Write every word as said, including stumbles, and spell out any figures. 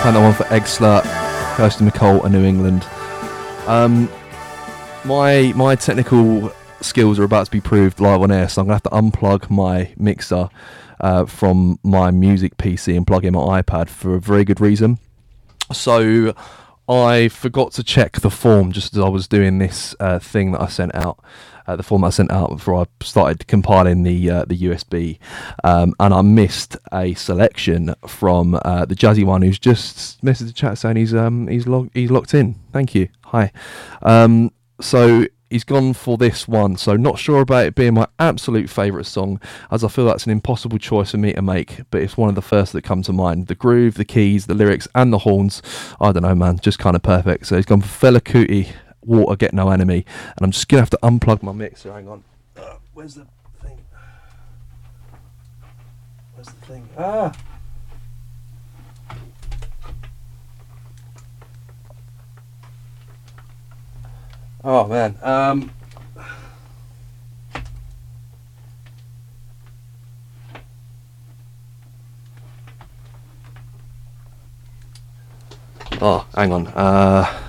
Found that one for Egg Slut, Kirsty McCall, and New England. Um, my my technical skills are about to be proved live on air, so I'm gonna have to unplug my mixer uh, from my music P C and plug in my iPad for a very good reason. So I forgot to check the form just as I was doing this uh, thing that I sent out. Uh, the form that I sent out before I started compiling the uh, the U S B, um, and I missed a selection from uh, the Jazzy one, who's just messaged the chat saying he's um he's log- he's locked in. Thank you. Hi. Um, so he's gone for this one. So not sure about it being my absolute favourite song, as I feel that's an impossible choice for me to make, but it's one of the first that come to mind. The groove, the keys, the lyrics, and the horns. I don't know, man, just kind of perfect. So he's gone for Fela Kuti, Water Get No Enemy, and I'm just gonna have to unplug my mixer. Hang on. Uh, where's the thing? Where's the thing? Ah. Oh man. Um. Oh, hang on. Uh.